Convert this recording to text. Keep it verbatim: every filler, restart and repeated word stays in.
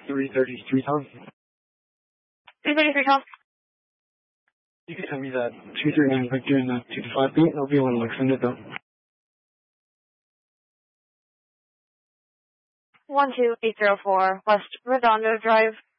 three thirty-three Tom. three thirty-three Tom. You can tell me that two three nine Victor and that two two five beat. I'll be able to extend it though. one two eight zero four West Redondo Drive.